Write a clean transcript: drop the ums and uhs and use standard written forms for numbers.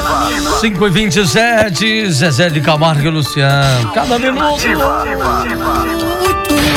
5h27, Zezé de Camargo e Luciano. Cada minuto.